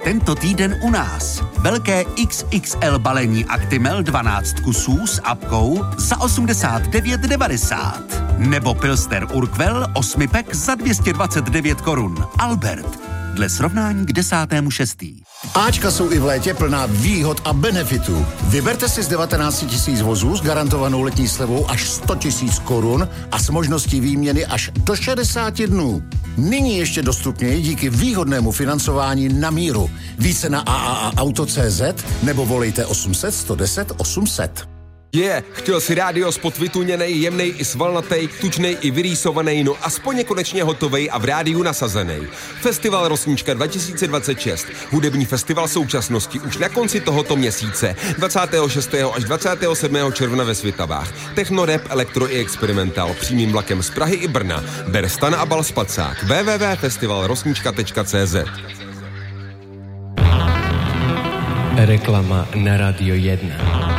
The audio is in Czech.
tento týden u nás. Velké XXL balení Actimel 12 kusů s apkou za 89,90. Nebo Pilsner Urquell 8 pack za 229 korun. Albert. Dle srovnání k 10.6. Ačka jsou i v létě plná výhod a benefitů. Vyberte si z 19 000 vozů s garantovanou letní slevou až 100 000 korun a s možností výměny až do 60 dnů. Nyní ještě dostupněji díky výhodnému financování na míru. Více na AAAauto.cz nebo volejte 800 110 800. Chtěl si rádiоспot vytuněnej, jemnej i svalnatej, tučnej i vyrýsovanej, no aspoň je konečně hotovej a v rádiu nasazenej. Festival Rosnička 2026. Hudební festival současnosti už na konci tohoto měsíce, 26. až 27. června ve Svitavách. Techno, rap, elektro i experimentál, přímým vlakem z Prahy i Brna. Ber stan a bal spacák. www.festivalrosnička.cz. Reklama na Radio 1.